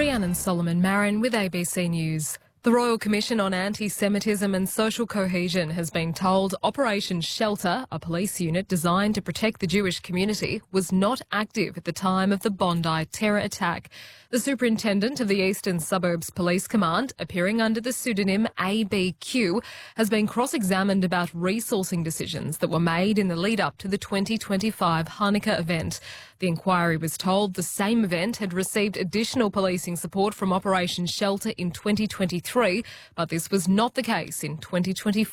Rhiannon Solomon Marin with ABC News. The Royal Commission on Anti-Semitism and Social Cohesion has been told Operation Shelter, a police unit designed to protect the Jewish community, was not active at the time of the Bondi terror attack. The Superintendent of the Eastern Suburbs Police Command, appearing under the pseudonym ABQ, has been cross-examined about resourcing decisions that were made in the lead-up to the 2025 Hanukkah event. The inquiry was told the same event had received additional policing support from Operation Shelter in 2023, but this was not the case in 2024.